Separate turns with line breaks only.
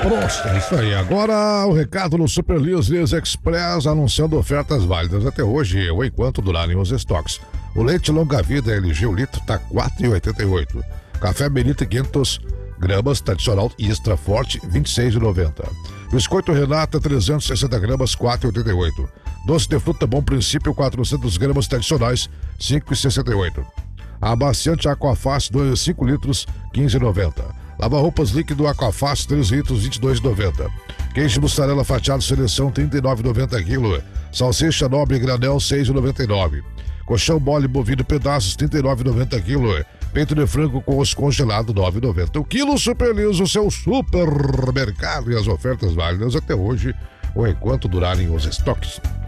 Pronto, é isso aí. Agora o recado no Super Lios Express anunciando ofertas válidas até hoje ou enquanto durarem os estoques. O leite longa vida LG, o litro tá R$ 4,88. Café Melita 500 gramas tradicional e extra forte R$ 26,90. Biscoito Renata 360 gramas R$ 4,88. Doce de fruta Bom Princípio 400 gramas tradicionais R$ 5,68. Amaciante Aquafácil 5 litros R$ 15,90. Lava-roupas líquido Aquafácil 3 litros R$ 22,90. Queijo mussarela fatiado seleção R$ 39,90 kg. Salsicha nobre granel R$ 6,99. Colchão mole bovino pedaços R$ 39,90 kg. Peito de frango com osso congelado R$ 9,90 o quilo. Super Lios, o seu supermercado, e as ofertas válidas até hoje ou enquanto durarem os estoques.